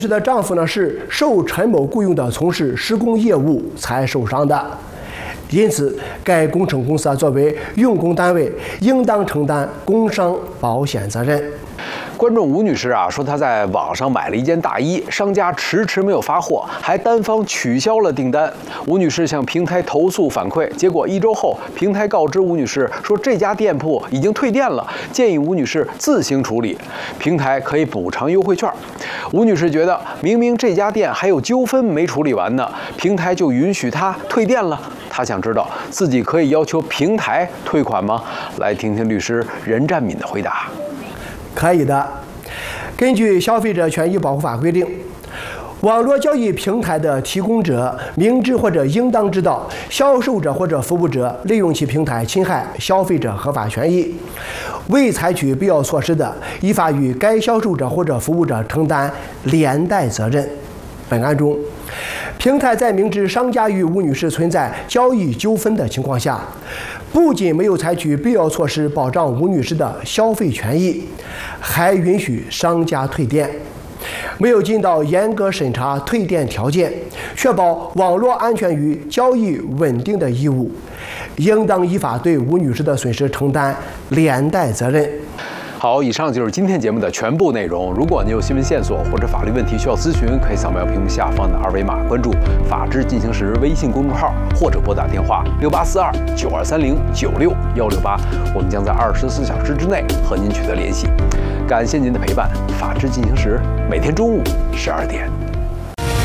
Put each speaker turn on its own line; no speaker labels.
的丈夫呢是受陈某雇佣的从事施工业务才受伤的，因此该工程公司作为用工单位，应当承担工伤保险责任。
观众吴女士说她在网上买了一件大衣，商家迟迟没有发货，还单方取消了订单。吴女士向平台投诉反馈，结果1周后，平台告知吴女士说这家店铺已经退店了，建议吴女士自行处理，平台可以补偿优惠券。吴女士觉得明明这家店还有纠纷没处理完呢，平台就允许她退店了。她想知道自己可以要求平台退款吗？来听听律师任占敏的回答。
可以的。根据《消费者权益保护法》规定，网络交易平台的提供者明知或者应当知道销售者或者服务者利用其平台侵害消费者合法权益，未采取必要措施的，依法与该销售者或者服务者承担连带责任。本案中，平台在明知商家与吴女士存在交易纠纷的情况下，不仅没有采取必要措施保障吴女士的消费权益，还允许商家退店，没有尽到严格审查退店条件、确保网络安全与交易稳定的义务，应当依法对吴女士的损失承担连带责任。
好，以上就是今天节目的全部内容。如果您有新闻线索或者法律问题需要咨询，可以扫描屏幕下方的2维码，关注“法治进行时”微信公众号，或者拨打电话68429230961168，我们将在24小时之内和您取得联系。感谢您的陪伴，法治进行时每天中午12点。